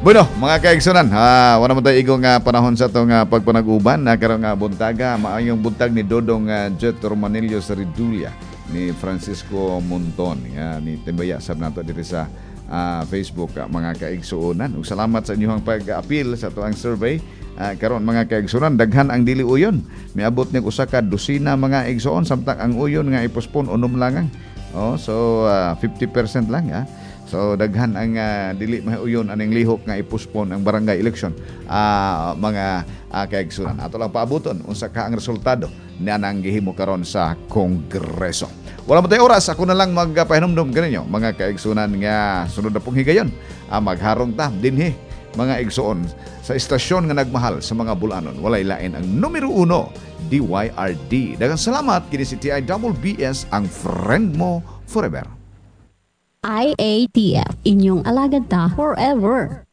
Bueno, mga kaigsunan, wala mo tayo igong panahon sa itong pagpanag-uban. Karon nga buntaga, maayong buntag ni Dodong Jet Romanillo sa Ridulya, ni Francisco Monton, ni Timbaya sab nato dito sa Facebook, mga kaigsunan. Ug salamat sa inyong pag-appeal sa tuang survey. Karon mga kaigsunan, daghan ang dili uyon. Miabot ning usa ka dosina mga igsuon, samtang ang uyon nga ipospon unom lang. So 50% lang. So daghan ang dili mahuyon aning lihok nga ipospon ang barangay election, mga kaigsunan. Ato lang paabuton unsa ka ang resultado na nang gihimo karon sa Kongreso. Wala mo tayo oras, ako na lang magpahinumdum kaninyo mga kaigsunan nga sunod na pong higayon. Magharong ta dinhi mga igsuon sa istasyon nga nagmahal sa mga bulanon. Walay lain ang numero 1, DYRD. Daghang salamat kini si TIWBS, ang friend mo forever. IATF, inyong alagad ta forever.